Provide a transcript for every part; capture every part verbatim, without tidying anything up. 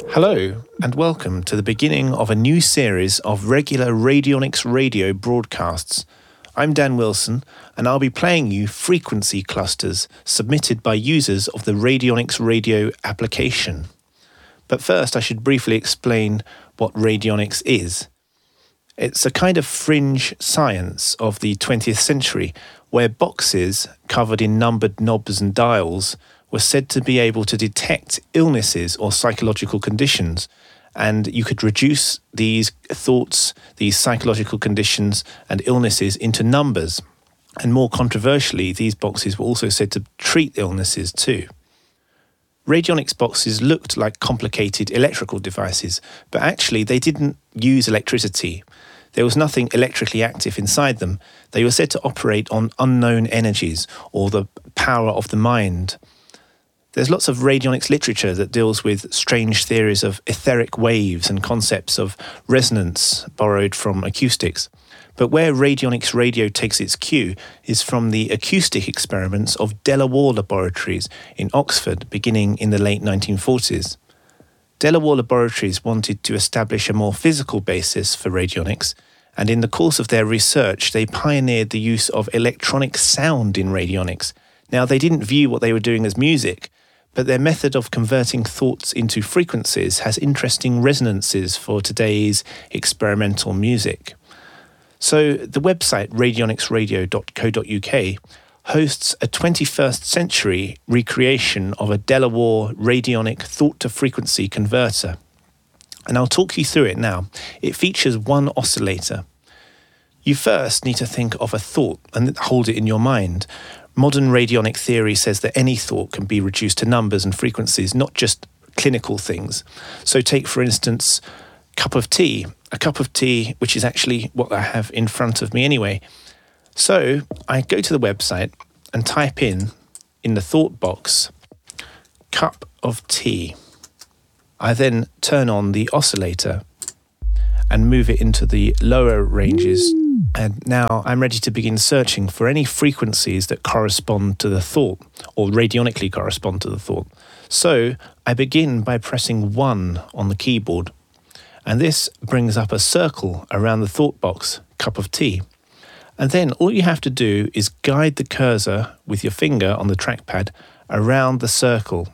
Hello, and welcome to the beginning of a new series of regular Radionics radio broadcasts. I'm Dan Wilson, and I'll be playing you frequency clusters submitted by users of the Radionics radio application. But first, I should briefly explain what radionics is. It's a kind of fringe science of the twentieth century, where boxes covered in numbered knobs and dials were said to be able to detect illnesses or psychological conditions, and you could reduce these thoughts, these psychological conditions and illnesses into numbers. And more controversially, these boxes were also said to treat illnesses too. Radionics boxes looked like complicated electrical devices, but actually they didn't use electricity. There was nothing electrically active inside them. They were said to operate on unknown energies or the power of the mind. There's lots of radionics literature that deals with strange theories of etheric waves and concepts of resonance borrowed from acoustics. But where radionics radio takes its cue is from the acoustic experiments of Delaware Laboratories in Oxford beginning in the late nineteen forties. Delaware Laboratories wanted to establish a more physical basis for radionics, and in the course of their research they pioneered the use of electronic sound in radionics. Now, they didn't view what they were doing as music, but their method of converting thoughts into frequencies has interesting resonances for today's experimental music. So the website radionics radio dot co dot uk hosts a twenty-first century recreation of a Delaware radionic thought-to-frequency converter. And I'll talk you through it now. It features one oscillator. You first need to think of a thought and hold it in your mind. Modern radionic theory says that any thought can be reduced to numbers and frequencies, not just clinical things. So take, for instance, cup of tea. A cup of tea, which is actually what I have in front of me anyway. So I go to the website and type in, in the thought box, cup of tea. I then turn on the oscillator and move it into the lower ranges. And now I'm ready to begin searching for any frequencies that correspond to the thought, or radionically correspond to the thought. So I begin by pressing one on the keyboard, and this brings up a circle around the thought box, cup of tea. And then all you have to do is guide the cursor with your finger on the trackpad around the circle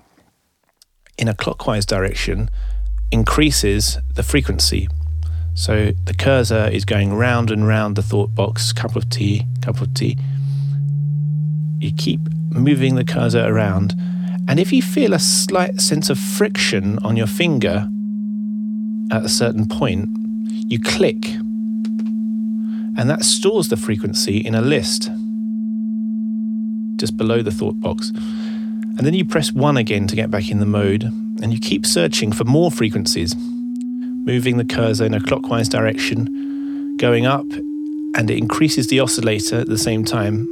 in a clockwise direction, increases the frequency. So the cursor is going round and round the thought box, cup of tea, cup of tea. You keep moving the cursor around, and if you feel a slight sense of friction on your finger at a certain point, you click, and that stores the frequency in a list just below the thought box. And then you press one again to get back in the mode, and you keep searching for more frequencies, moving the cursor in a clockwise direction, going up, and it increases the oscillator at the same time.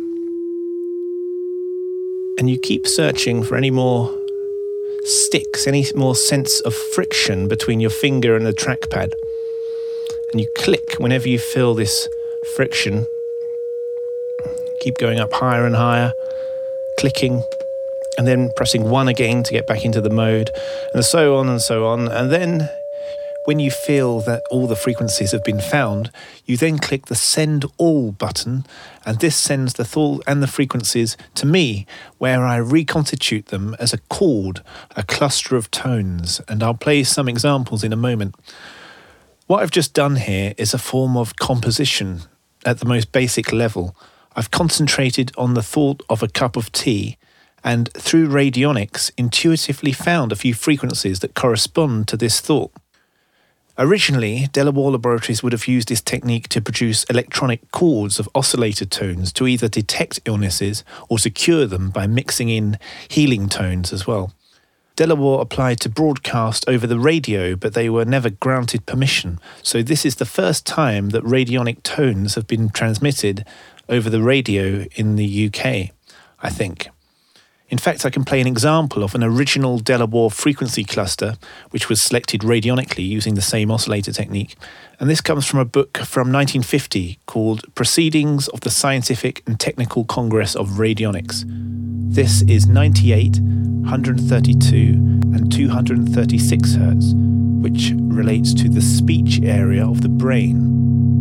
And you keep searching for any more sticks, any more sense of friction between your finger and the trackpad. And you click whenever you feel this friction. Keep going up higher and higher, clicking, and then pressing one again to get back into the mode, and so on and so on. And then when you feel that all the frequencies have been found, you then click the Send All button, and this sends the thought and the frequencies to me, where I reconstitute them as a chord, a cluster of tones, and I'll play some examples in a moment. What I've just done here is a form of composition at the most basic level. I've concentrated on the thought of a cup of tea, and through radionics intuitively found a few frequencies that correspond to this thought. Originally, Delaware Laboratories would have used this technique to produce electronic chords of oscillator tones to either detect illnesses or to cure them by mixing in healing tones as well. Delaware applied to broadcast over the radio, but they were never granted permission, so this is the first time that radionic tones have been transmitted over the radio in the U K, I think. In fact, I can play an example of an original Delaware frequency cluster, which was selected radionically using the same oscillator technique. And this comes from a book from nineteen fifty called Proceedings of the Scientific and Technical Congress of Radionics. This is ninety-eight, one hundred thirty-two, and two hundred thirty-six hertz. which relates to the speech area of the brain.